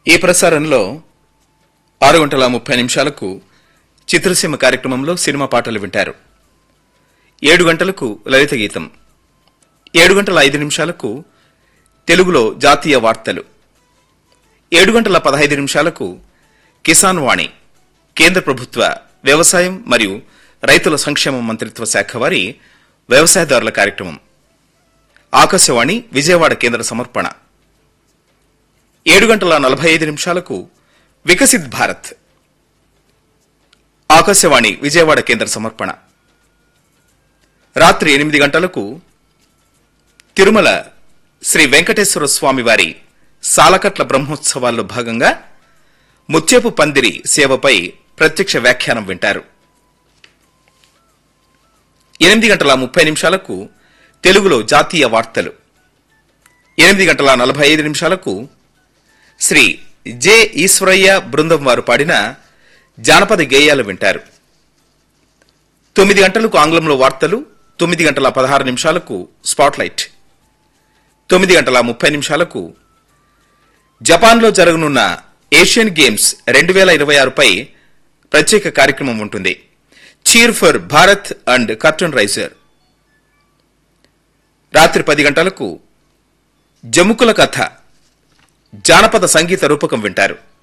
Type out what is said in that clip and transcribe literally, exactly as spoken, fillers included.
ఈ ప్రసారంలో ఆరు గంటల ముప్పై నిమిషాలకు చిత్రసీమ కార్యక్రమంలో సినిమా పాటలు వింటారు. ఏడు గంటలకు లలిత గీతం, ఏడు గంటల ఐదు నిమిషాలకు తెలుగులో జాతీయ వార్తలు, ఏడు గంటల పదహైదు నిమిషాలకు కిసాన్ వాణి కేంద్ర ప్రభుత్వ వ్యవసాయం మరియు రైతుల సంక్షేమ మంత్రిత్వ శాఖ వారి వ్యవసాయదారుల కార్యక్రమం, ఆకాశవాణి విజయవాడ కేంద్ర సమర్పణ. ఏడు గంటల నలభై ఐదు నిమిషాలకు వికసిత్ భారత్, ఆకాశవాణి విజయవాడ కేంద్ర సమర్పణ. రాత్రి ఎనిమిది గంటలకు తిరుమల శ్రీ వెంకటేశ్వర స్వామి వారి సాలకట్ల బ్రహ్మోత్సవాల్లో భాగంగా ముత్యపు పందిరి సేవపై ప్రత్యక్ష వ్యాఖ్యానం వింటారు. ఎనిమిది గంటల ముప్పై నిమిషాలకు తెలుగులో జాతీయ వార్తలు, ఎనిమిది గంటల నలభై ఐదు నిమిషాలకు శ్రీ జె ఈశ్వరయ్య బృందం వారు పాడిన జానపద గేయాలు వింటారు. తొమ్మిది గంటలకు ఆంగ్లంలో వార్తలు, తొమ్మిది గంటల పదహారు నిమిషాలకు స్పాట్లైట్, తొమ్మిది గంటల ముప్పై నిమిషాలకు జపాన్లో జరగనున్న ఏషియన్ గేమ్స్ రెండు వేల ఇరవై ఆరుపై ప్రత్యేక కార్యక్రమం ఉంటుంది. Cheer for Bharat and curtain raiser. రాత్రి పది గంటలకు జముకుల కథ జానపద సంగీత రూపకం వింటారు.